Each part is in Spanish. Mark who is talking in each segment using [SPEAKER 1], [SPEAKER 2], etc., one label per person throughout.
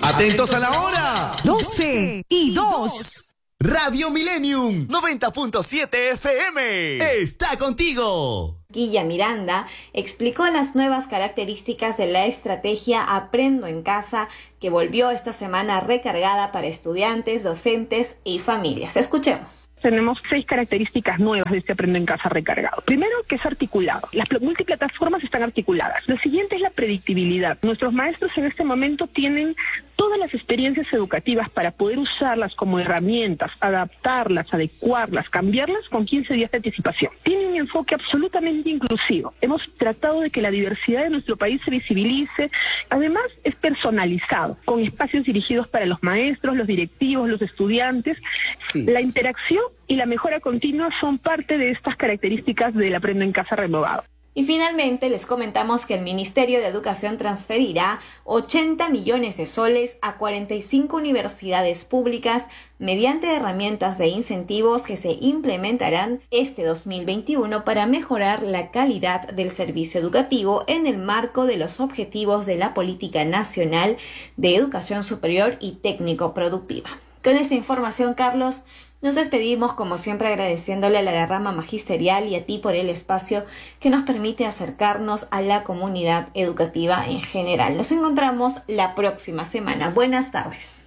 [SPEAKER 1] Atentos a la hora.
[SPEAKER 2] 12:02.
[SPEAKER 1] Radio Millennium 90.7 FM está contigo.
[SPEAKER 3] Guilla Miranda explicó las nuevas características de la estrategia Aprendo en Casa, que volvió esta semana recargada para estudiantes, docentes y familias. Escuchemos.
[SPEAKER 4] Tenemos 6 características nuevas de este Aprendo en Casa recargado. Primero, que es articulado. Las multiplataformas están articuladas. Lo siguiente es la predictibilidad. Nuestros maestros en este momento tienen todas las experiencias educativas para poder usarlas como herramientas, adaptarlas, adecuarlas, cambiarlas con 15 días de anticipación. Tiene un enfoque absolutamente inclusivo. Hemos tratado de que la diversidad de nuestro país se visibilice. Además, es personalizado, con espacios dirigidos para los maestros, los directivos, los estudiantes. Sí. La interacción y la mejora continua son parte de estas características del Aprendo en Casa renovado.
[SPEAKER 3] Y finalmente les comentamos que el Ministerio de Educación transferirá 80 millones de soles a 45 universidades públicas mediante herramientas de incentivos que se implementarán este 2021 para mejorar la calidad del servicio educativo en el marco de los objetivos de la Política Nacional de Educación Superior y Técnico-Productiva. Con esta información, Carlos, nos despedimos como siempre agradeciéndole a la derrama magisterial y a ti por el espacio que nos permite acercarnos a la comunidad educativa en general. Nos encontramos la próxima semana. Buenas tardes.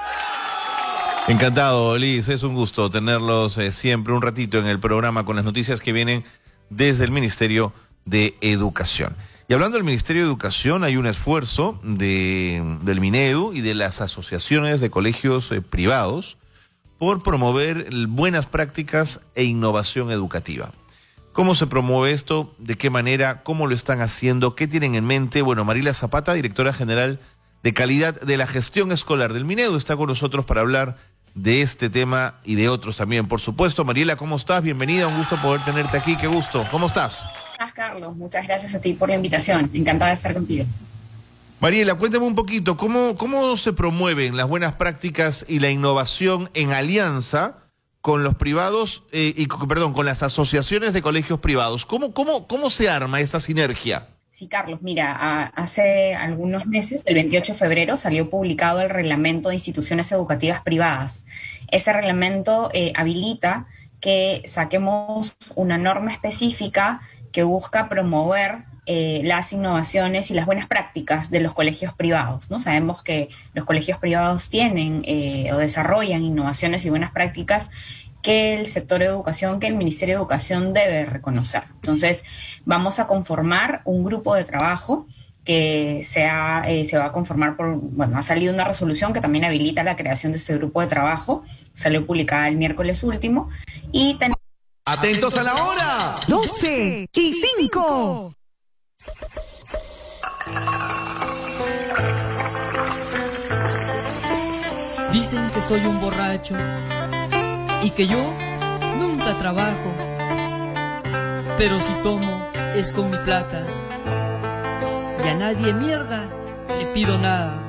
[SPEAKER 5] Encantado, Liz. Es un gusto tenerlos siempre un ratito en el programa con las noticias que vienen desde el Ministerio de Educación. Y hablando del Ministerio de Educación, hay un esfuerzo del Minedu y de las asociaciones de colegios privados por promover buenas prácticas e innovación educativa. ¿Cómo se promueve esto? ¿De qué manera? ¿Cómo lo están haciendo? ¿Qué tienen en mente? Bueno, Mariela Zapata, directora general de calidad de la gestión escolar del Minedu, está con nosotros para hablar de este tema y de otros también, por supuesto. Mariela, ¿cómo estás? Bienvenida, un gusto poder tenerte aquí. Qué gusto. ¿Cómo estás?
[SPEAKER 6] Carlos, muchas gracias a ti por la invitación. Encantada de estar contigo.
[SPEAKER 5] Mariela, cuéntame un poquito, ¿cómo se promueven las buenas prácticas y la innovación en alianza con los privados, con las asociaciones de colegios privados? ¿Cómo se arma esta sinergia?
[SPEAKER 6] Sí, Carlos, mira, hace algunos meses, el 28 de febrero, salió publicado el Reglamento de Instituciones Educativas Privadas. Ese reglamento habilita que saquemos una norma específica que busca promover las innovaciones y las buenas prácticas de los colegios privados, ¿no? Sabemos que los colegios privados tienen o desarrollan innovaciones y buenas prácticas que el sector de educación, que el Ministerio de Educación debe reconocer. Entonces, vamos a conformar un grupo de trabajo que se va a conformar ha salido una resolución que también habilita la creación de este grupo de trabajo, salió publicada el miércoles último, y
[SPEAKER 1] ¡Atentos a la hora!
[SPEAKER 2] 12:05.
[SPEAKER 7] Dicen que soy un borracho y que yo nunca trabajo, pero si tomo es con mi plata y a nadie mierda le pido nada.